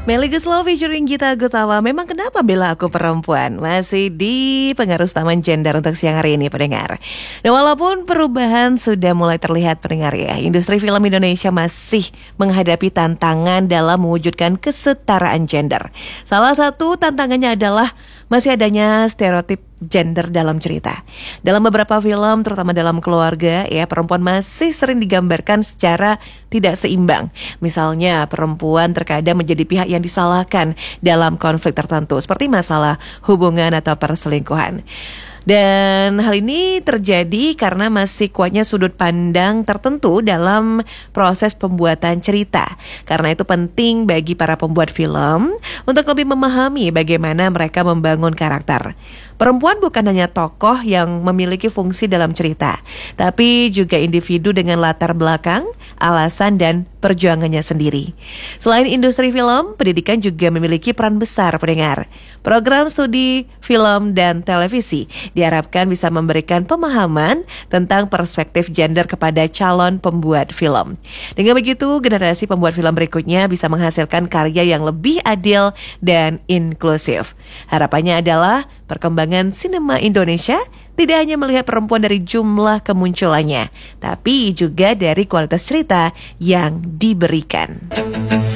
Melly Goeslaw featuring Gita Gutawa. Memang kenapa bela aku perempuan? Masih di pengaruh taman gender untuk siang hari ini pendengar. Nah, walaupun perubahan sudah mulai terlihat pendengar ya, industri film Indonesia masih menghadapi tantangan dalam mewujudkan kesetaraan gender. Salah satu tantangannya adalah masih adanya stereotip gender dalam cerita. Dalam beberapa film, terutama dalam keluarga, ya perempuan masih sering digambarkan secara tidak seimbang. Misalnya, perempuan terkadang menjadi pihak yang disalahkan dalam konflik tertentu, seperti masalah hubungan atau perselingkuhan. Dan hal ini terjadi karena masih kuatnya sudut pandang tertentu dalam proses pembuatan cerita. Karena itu penting bagi para pembuat film untuk lebih memahami bagaimana mereka membangun karakter. Perempuan bukan hanya tokoh yang memiliki fungsi dalam cerita, tapi juga individu dengan latar belakang, alasan, dan perjuangannya sendiri. Selain industri film, pendidikan juga memiliki peran besar pendengar. Program studi film dan televisi diharapkan bisa memberikan pemahaman tentang perspektif gender kepada calon pembuat film. Dengan begitu, generasi pembuat film berikutnya bisa menghasilkan karya yang lebih adil dan inklusif. Harapannya adalah perkembangan sinema Indonesia tidak hanya melihat perempuan dari jumlah kemunculannya, tapi juga dari kualitas cerita yang diberikan.